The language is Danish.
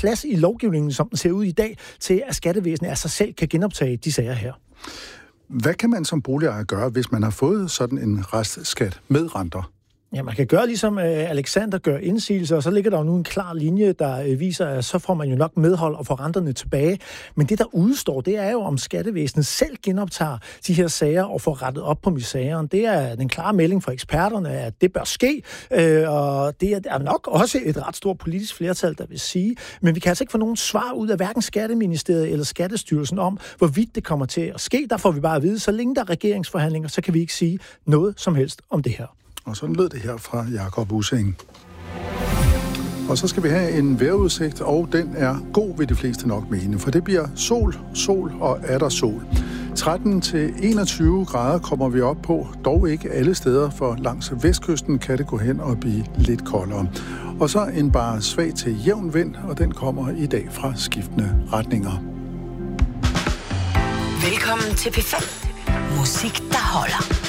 plads i lovgivningen, som den ser ud i dag, til at skattevæsenet af sig selv kan genoptage de sager her. Hvad kan man som boligejer gøre, hvis man har fået sådan en restskat med renter? Ja, man kan gøre ligesom Alexander gør indsigelse, og så ligger der jo nu en klar linje, der viser, at så får man jo nok medhold og får renterne tilbage. Men det, der udstår, det er jo, om skattevæsenet selv genoptager de her sager og får rettet op på misæren. Det er den klare melding fra eksperterne, at det bør ske, og det er nok også et ret stort politisk flertal, der vil sige. Men vi kan altså ikke få nogen svar ud af hverken Skatteministeriet eller Skattestyrelsen om, hvorvidt det kommer til at ske. Der får vi bare at vide, så længe der er regeringsforhandlinger, så kan vi ikke sige noget som helst om det her. Og sådan lød det her fra Jakob Ussing. Og så skal vi have en vejrudsigt, og den er god, vil de fleste nok mene, for det bliver sol og atter sol. 13-21 grader kommer vi op på, dog ikke alle steder, for langs vestkysten kan det gå hen og blive lidt koldere. Og så en bare svag til jævn vind, og den kommer i dag fra skiftende retninger. Velkommen til P5. Musik, der holder.